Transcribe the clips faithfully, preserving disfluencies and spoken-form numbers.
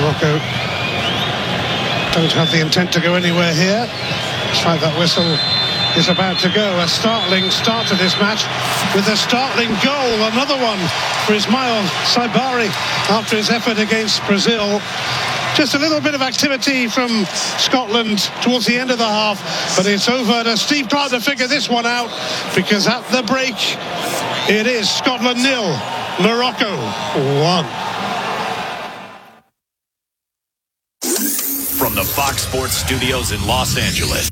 Morocco don't have the intent to go anywhere here. Looks like that whistle is about to go. A startling start to this match with a startling goal. Another one for Ismail Saibari after his effort against Brazil. Just a little bit of activity from Scotland towards the end of the half, but it's over to Steve Clarke to figure this one out, because at the break it is Scotland nil, Morocco one. From the Fox Sports Studios in Los Angeles.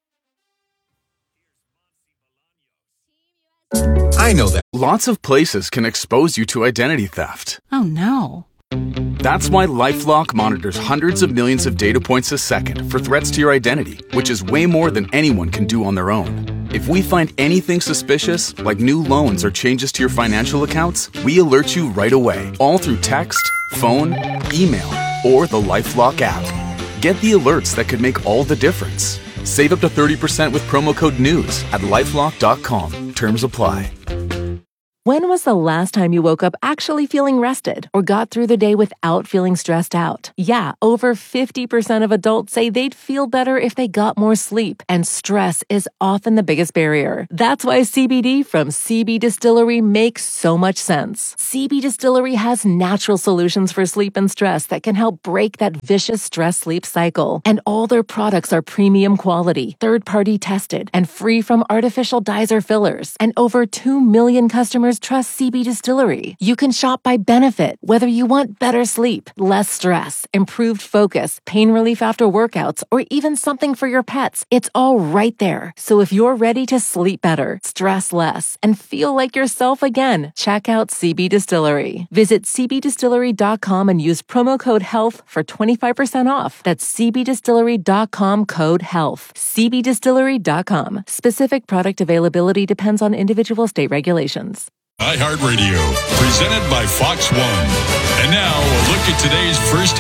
I know that lots of places can expose you to identity theft. Oh no. That's why LifeLock monitors hundreds of millions of data points a second for threats to your identity, which is way more than anyone can do on their own. If we find anything suspicious, like new loans or changes to your financial accounts, we alert you right away, all through text, phone, email, or the LifeLock app. Get the alerts that could make all the difference. Save up to thirty percent with promo code NEWS at lifelock dot com. Terms apply. When was the last time you woke up actually feeling rested or got through the day without feeling stressed out? Yeah, over fifty percent of adults say they'd feel better if they got more sleep, and stress is often the biggest barrier. That's why C B D from C B Distillery makes so much sense. C B Distillery has natural solutions for sleep and stress that can help break that vicious stress-sleep cycle. And all their products are premium quality, third-party tested, and free from artificial dyes or fillers. And over two million customers trust C B Distillery. You can shop by benefit, whether you want better sleep, less stress, improved focus, pain relief after workouts, or even something for your pets. It's all right there. So if you're ready to sleep better, stress less, and feel like yourself again, check out C B Distillery. Visit c b distillery dot com and use promo code HEALTH for twenty-five percent off. That's c b distillery dot com code HEALTH. c b distillery dot com. Specific product availability depends on individual state regulations. iHeartRadio, presented by Fox One. And now, a look at today's first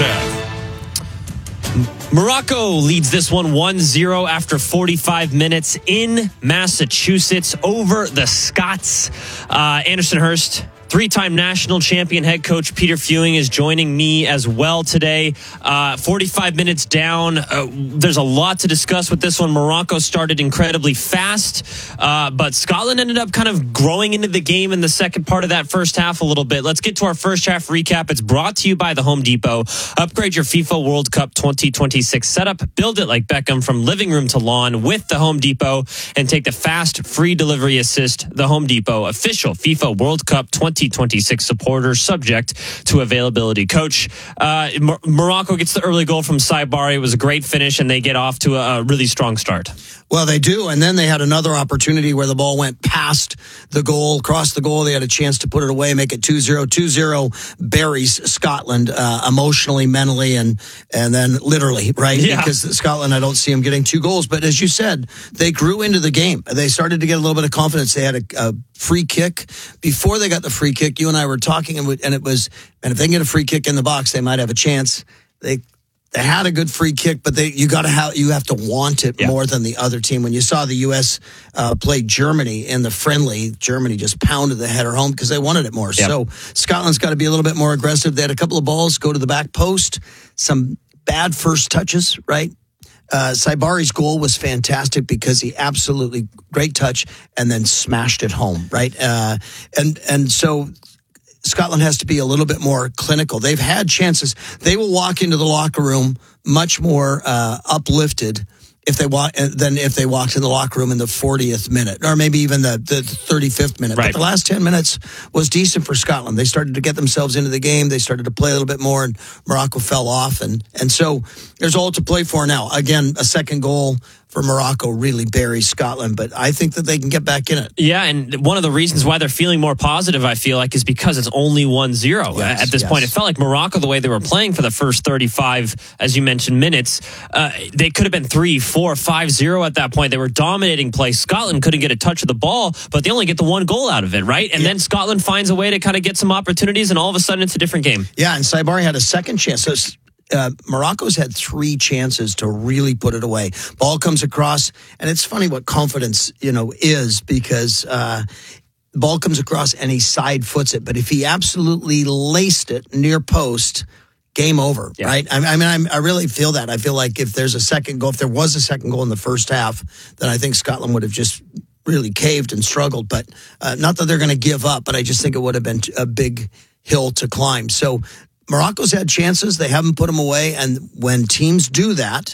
half. Morocco leads this one one zero after forty-five minutes in Massachusetts over the Scots. Uh, Anderson Hurst, three-time national champion head coach Peter Fewing is joining me as well today. Uh, forty-five minutes down. Uh, there's a lot to discuss with this one. Morocco started incredibly fast, uh, but Scotland ended up kind of growing into the game in the second part of that first half a little bit. Let's get to our first half recap. It's brought to you by the Home Depot. Upgrade your FIFA World Cup twenty twenty-six setup. Build it like Beckham from living room to lawn with the Home Depot, and take the fast free delivery assist. The Home Depot, official FIFA World Cup twenty twenty-six supporter, subject to availability. Coach, uh, Mor- Morocco gets the early goal from Saibari. It was a great finish, and they get off to a, a really strong start. Well, they do, and then they had another opportunity where the ball went past the goal, crossed the goal. They had a chance to put it away, make it two zero. two zero buries Scotland uh, emotionally, mentally, and and then literally, right? Yeah. Because Scotland, I don't see them getting two goals. But as you said, they grew into the game. They started to get a little bit of confidence. They had a, a free kick. Before they got the free kick, you and I were talking, and it was, and if they can get a free kick in the box, they might have a chance. They They had a good free kick, but they you got to have you have to want it yeah. more than the other team. When you saw the U S uh, play Germany in the friendly, Germany just pounded the header home because they wanted it more. Yeah. So Scotland's got to be a little bit more aggressive. They had a couple of balls go to the back post, some bad first touches, right? Uh, Saibari's goal was fantastic because he absolutely great touch and then smashed it home, right? Uh, and and so. Scotland has to be a little bit more clinical. They've had chances. They will walk into the locker room much more uh, uplifted if they walk than if they walked in the locker room in the fortieth minute, or maybe even the, the thirty-fifth minute. Right. But the last ten minutes was decent for Scotland. They started to get themselves into the game. They started to play a little bit more, and Morocco fell off. And, and so there's all to play for now. Again, a second goal for Morocco really buries Scotland, but I think that they can get back in it. Yeah, and one of the reasons why they're feeling more positive, I feel like, is because it's only one zero. Yes, At this yes. point, it felt like Morocco, the way they were playing for the first thirty-five, as you mentioned, minutes, uh, they could have been three, four, five zero at that point. They were dominating play. Scotland couldn't get a touch of the ball, but they only get the one goal out of it, right? And yeah. then Scotland finds a way to kind of get some opportunities, and all of a sudden it's a different game. Yeah, and Saibari had a second chance. So Uh, Morocco's had three chances to really put it away. Ball comes across, and it's funny what confidence, you know, is, because uh, the ball comes across and he side foots it. But if he absolutely laced it near post, game over, Yeah. right? I, I mean, I'm, I really feel that. I feel like if there's a second goal, if there was a second goal in the first half, then I think Scotland would have just really caved and struggled. But uh, not that they're going to give up, but I just think it would have been a big hill to climb. So Morocco's had chances. They haven't put them away. And when teams do that,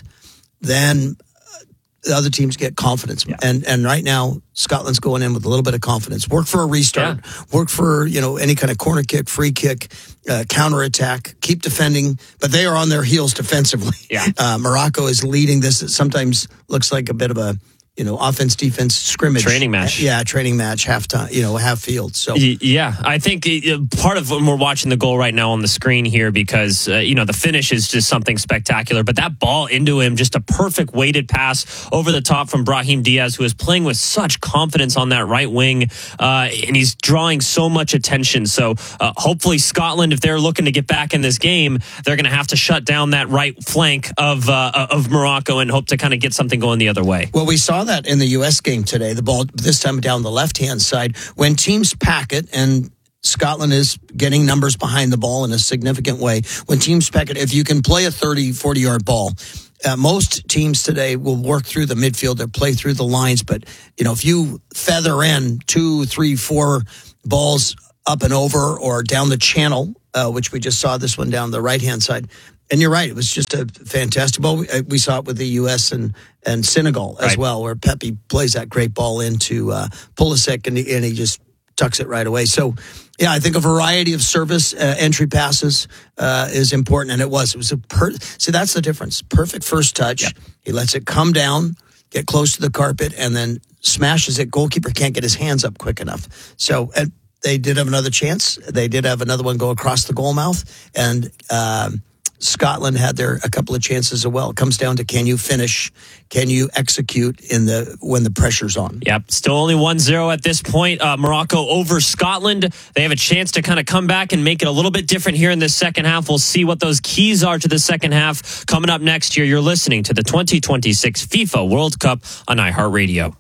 then the other teams get confidence. Yeah. And and right now, Scotland's going in with a little bit of confidence. Work for a restart. Yeah. Work for, you know, any kind of corner kick, free kick, uh, counterattack. Keep defending. But they are on their heels defensively. Yeah. Uh, Morocco is leading this. It sometimes looks like a bit of a, you know, offense, defense, scrimmage. Training match. Yeah, training match, half time, you know, half field. So yeah, I think part of when we're watching the goal right now on the screen here, because, uh, you know, the finish is just something spectacular. But that ball into him, just a perfect weighted pass over the top from Brahim Diaz, who is playing with such confidence on that right wing. Uh, and he's drawing so much attention. So uh, hopefully Scotland, if they're looking to get back in this game, they're going to have to shut down that right flank of, uh, of Morocco and hope to kind of get something going the other way. Well, we saw that in the U S game today. The ball this time down the left-hand side. When teams pack it, and Scotland is getting numbers behind the ball in a significant way. When teams pack it, if you can play a thirty, forty-yard ball, uh, most teams today will work through the midfield or play through the lines. But, you know, if you feather in two, three, four balls up and over or down the channel, uh, which we just saw this one down the right-hand side, and you're right, it was just a fantastic ball. We, we saw it with the U S and, and Senegal as right. well, where Pepe plays that great ball into uh, Pulisic, and he, and he just tucks it right away. So, yeah, I think a variety of service uh, entry passes uh, is important, and it was. It was a per- See, that's the difference. Perfect first touch. Yep. He lets it come down, get close to the carpet, and then smashes it. Goalkeeper can't get his hands up quick enough. So, and they did have another chance. They did have another one go across the goal mouth, and um, Scotland had their a couple of chances as well. It comes down to, can you finish? Can you execute in the when the pressure's on? Yep. Still only one zero at this point. Uh, Morocco over Scotland. They have a chance to kind of come back and make it a little bit different here in the second half. We'll see what those keys are to the second half coming up next year. You're listening to the twenty twenty-six FIFA World Cup on iHeartRadio.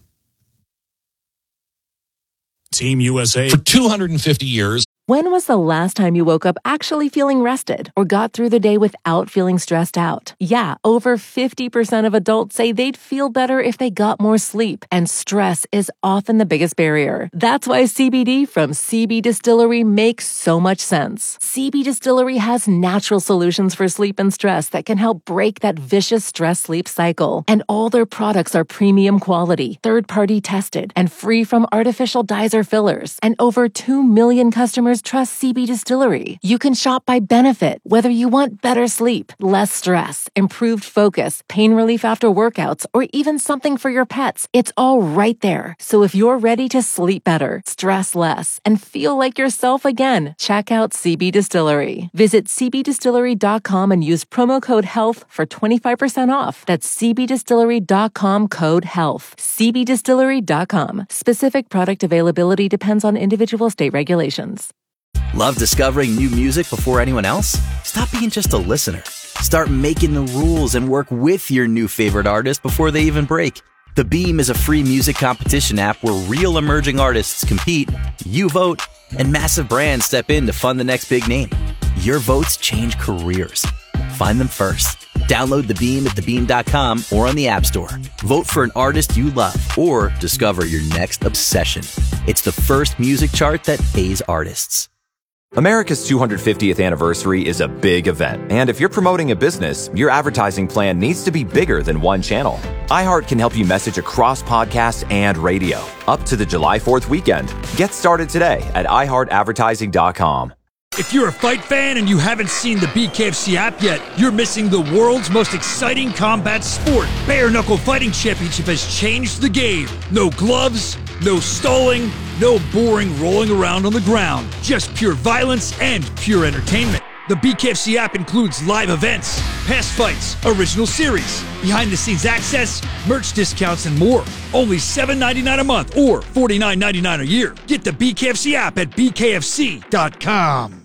Team U S A for two hundred fifty years. When was the last time you woke up actually feeling rested or got through the day without feeling stressed out? Yeah, over fifty percent of adults say they'd feel better if they got more sleep, and stress is often the biggest barrier. That's why C B D from C B Distillery makes so much sense. C B Distillery has natural solutions for sleep and stress that can help break that vicious stress-sleep cycle. And all their products are premium quality, third-party tested, and free from artificial dyes or fillers. And over two million customers trust C B Distillery. You can shop by benefit, whether you want better sleep, less stress, improved focus, pain relief after workouts, or even something for your pets. It's all right there. So if you're ready to sleep better, stress less, and feel like yourself again, check out C B Distillery. Visit c b distillery dot com and use promo code HEALTH for twenty-five percent off. That's c b distillery dot com code HEALTH. c b distillery dot com. Specific product availability depends on individual state regulations. Love discovering new music before anyone else? Stop being just a listener. Start making the rules and work with your new favorite artist before they even break. The Beam is a free music competition app where real emerging artists compete, you vote, and massive brands step in to fund the next big name. Your votes change careers. Find them first. Download The Beam at the beam dot com or on the App Store. Vote for an artist you love or discover your next obsession. It's the first music chart that pays artists. America's two hundred fiftieth anniversary is a big event, and if you're promoting a business, your advertising plan needs to be bigger than one channel. iHeart can help you message across podcasts and radio, up to the July fourth weekend. Get started today at i heart advertising dot com. If you're a fight fan and you haven't seen the B K F C app yet, you're missing the world's most exciting combat sport. Bare Knuckle Fighting Championship has changed the game. No gloves, no stalling, no boring rolling around on the ground. Just pure violence and pure entertainment. The B K F C app includes live events, past fights, original series, behind-the-scenes access, merch discounts, and more. Only seven dollars and ninety-nine cents a month or forty-nine dollars and ninety-nine cents a year. Get the B K F C app at b k f c dot com.